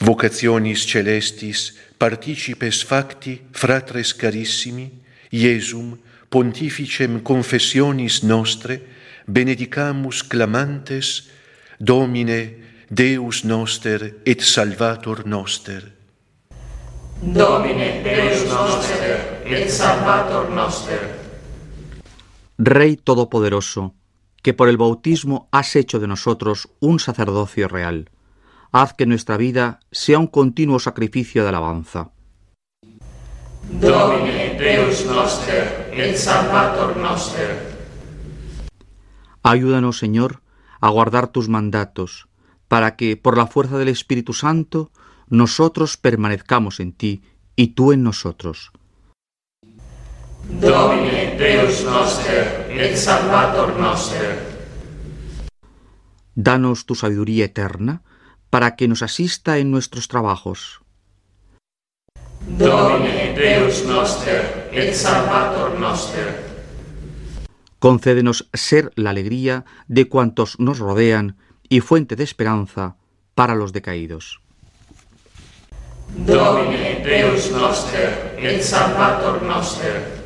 vocationis celestis participes facti, fratres carissimi, Iesum, pontificem confessionis nostre, benedicamus clamantes, Domine, Deus noster et Salvator noster. Domine, Deus noster et Salvator noster. Rey Todopoderoso, que por el bautismo has hecho de nosotros un sacerdocio real, haz que nuestra vida sea un continuo sacrificio de alabanza. Domine, Deus noster et Salvator noster. Ayúdanos, Señor, a guardar tus mandatos, para que, por la fuerza del Espíritu Santo, nosotros permanezcamos en ti y tú en nosotros. Domine, Deus noster et Salvator noster. Danos tu sabiduría eterna, para que nos asista en nuestros trabajos. Domine, Deus noster et Salvator noster. Concédenos ser la alegría de cuantos nos rodean y fuente de esperanza para los decaídos. Domine, Deus noster et Salvator noster.